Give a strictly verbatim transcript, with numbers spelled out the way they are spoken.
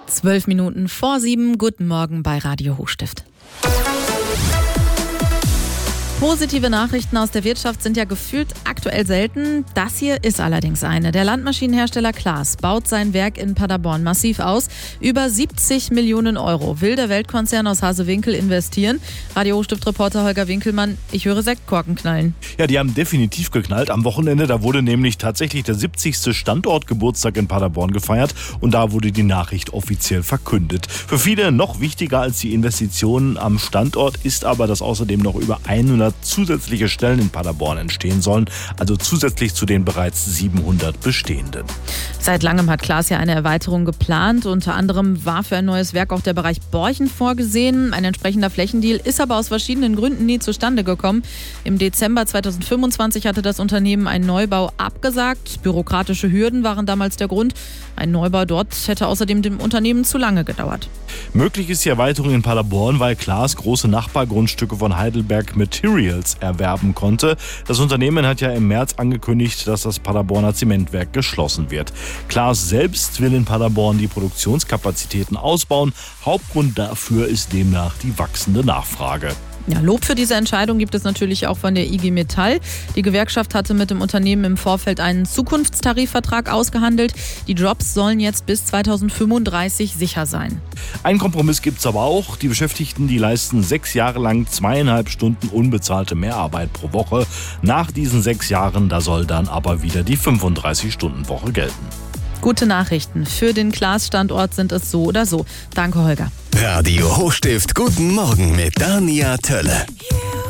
Zwölf Minuten vor sieben. Guten Morgen bei Radio Hochstift. Positive Nachrichten aus der Wirtschaft sind ja gefühlt aktuell selten. Das hier ist allerdings eine. Der Landmaschinenhersteller Claas baut sein Werk in Paderborn massiv aus. Über siebzig Millionen Euro will der Weltkonzern aus Hasewinkel investieren. Radio Hochstift-Reporter Holger Winkelmann, ich höre Sektkorken knallen. Ja, die haben definitiv geknallt. Am Wochenende, da wurde nämlich tatsächlich der siebzigste Standortgeburtstag in Paderborn gefeiert und da wurde die Nachricht offiziell verkündet. Für viele noch wichtiger als die Investitionen am Standort ist aber, dass außerdem noch über hundert zusätzliche Stellen in Paderborn entstehen sollen, also zusätzlich zu den bereits siebenhundert bestehenden. Seit langem hat Claas ja eine Erweiterung geplant. Unter anderem war für ein neues Werk auch der Bereich Borchen vorgesehen. Ein entsprechender Flächendeal ist aber aus verschiedenen Gründen nie zustande gekommen. Im Dezember zweitausendfünfundzwanzig hatte das Unternehmen einen Neubau abgesagt. Bürokratische Hürden waren damals der Grund. Ein Neubau dort hätte außerdem dem Unternehmen zu lange gedauert. Möglich ist die Erweiterung in Paderborn, weil Claas große Nachbargrundstücke von Heidelberg Materials erwerben konnte. Das Unternehmen hat ja im März angekündigt, dass das Paderborner Zementwerk geschlossen wird. Claas selbst will in Paderborn die Produktionskapazitäten ausbauen. Hauptgrund dafür ist demnach die wachsende Nachfrage. Ja, Lob für diese Entscheidung gibt es natürlich auch von der I G Metall. Die Gewerkschaft hatte mit dem Unternehmen im Vorfeld einen Zukunftstarifvertrag ausgehandelt. Die Jobs sollen jetzt bis zweitausendfünfunddreißig sicher sein. Ein Kompromiss gibt es aber auch. Die Beschäftigten, die leisten sechs Jahre lang zweieinhalb Stunden unbezahlte Mehrarbeit pro Woche. Nach diesen sechs Jahren, da soll dann aber wieder die fünfunddreißig-Stunden-Woche gelten. Gute Nachrichten. Für den Claas-Standort sind es so oder so. Danke, Holger. Radio Hochstift, guten Morgen mit Dania Tölle.